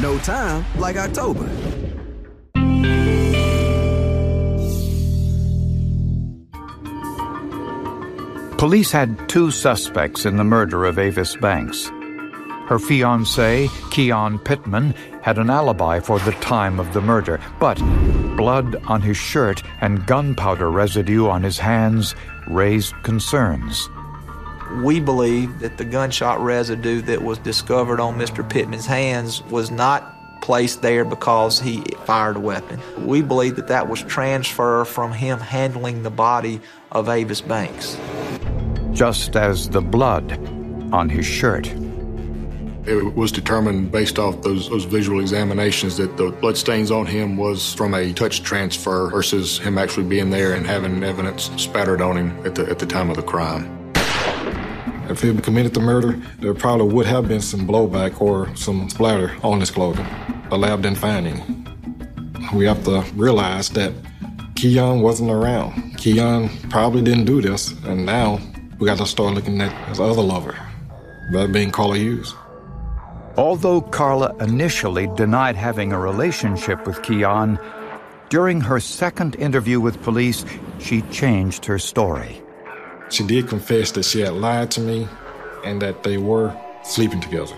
No time like October. Police had two suspects in the murder of Avis Banks. Her fiancé, Keon Pittman, had an alibi for the time of the murder, but blood on his shirt and gunpowder residue on his hands raised concerns. We believe that the gunshot residue that was discovered on Mr. Pittman's hands was not placed there because he fired a weapon. We believe that that was transfer from him handling the body of Avis Banks. Just as the blood on his shirt. It was determined based off those visual examinations that the bloodstains on him was from a touch transfer versus him actually being there and having evidence spattered on him at the time of the crime. If he had committed the murder, there probably would have been some blowback or some splatter on his clothing. The lab didn't find any. We have to realize that Keon wasn't around. Keon probably didn't do this, and now we got to start looking at his other lover, that being Carla Hughes. Although Carla initially denied having a relationship with Keon, during her second interview with police, she changed her story. She did confess that she had lied to me and that they were sleeping together.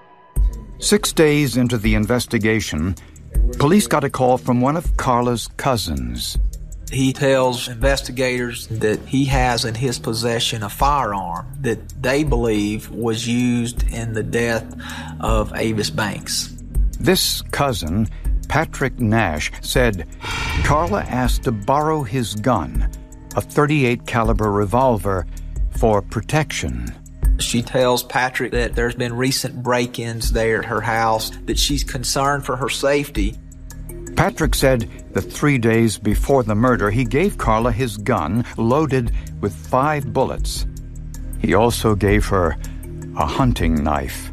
6 days into the investigation, police got a call from one of Carla's cousins. He tells investigators that he has in his possession a firearm that they believe was used in the death of Avis Banks. This cousin, Patrick Nash, said Carla asked to borrow his gun, a .38 caliber revolver, for protection. She tells Patrick that there's been recent break-ins there at her house, that she's concerned for her safety. Patrick said that 3 days before the murder, he gave Carla his gun loaded with 5 bullets. He also gave her a hunting knife.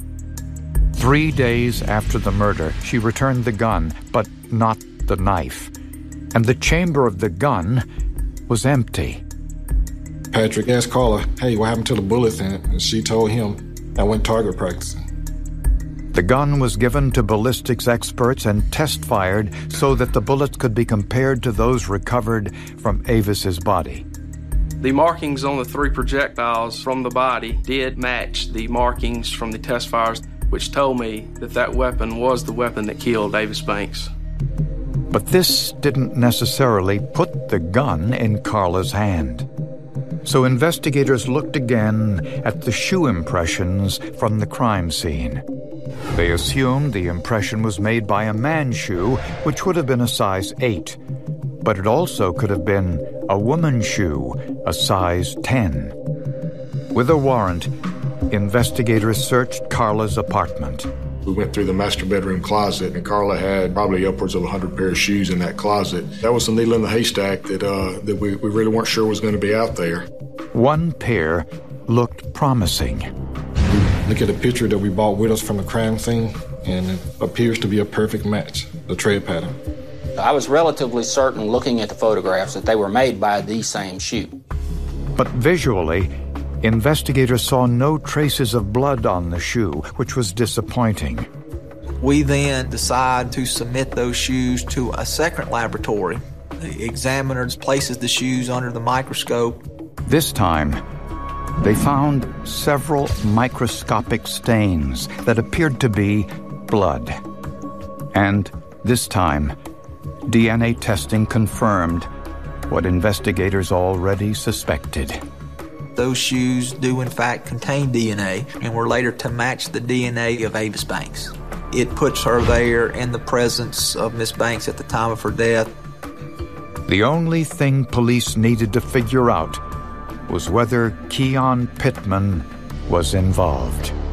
3 days after the murder, she returned the gun, but not the knife. And the chamber of the gun was empty. Patrick asked Carla, hey, what happened to the bullets in it? And she told him, I went target practicing. The gun was given to ballistics experts and test-fired so that the bullets could be compared to those recovered from Avis's body. The markings on the 3 projectiles from the body did match the markings from the test fires, which told me that that weapon was the weapon that killed Avis Banks. But this didn't necessarily put the gun in Carla's hand. So investigators looked again at the shoe impressions from the crime scene. They assumed the impression was made by a man's shoe, which would have been a size 8. But it also could have been a woman's shoe, a size 10. With a warrant, investigators searched Carla's apartment. We went through the master bedroom closet, and Carla had probably upwards of 100 pair of shoes in that closet. That was the needle in the haystack that we really weren't sure was going to be out there. One pair looked promising. Look at the picture that we brought with us from the crime scene, and it appears to be a perfect match, the tread pattern. I was relatively certain, looking at the photographs, that they were made by the same shoe. But visually, investigators saw no traces of blood on the shoe, which was disappointing. We then decide to submit those shoes to a second laboratory. The examiner places the shoes under the microscope. This time, they found several microscopic stains that appeared to be blood. And this time, DNA testing confirmed what investigators already suspected. Those shoes do in fact contain DNA and were later to match the DNA of Avis Banks. It puts her there in the presence of Miss Banks at the time of her death. The only thing police needed to figure out was whether Keon Pittman was involved.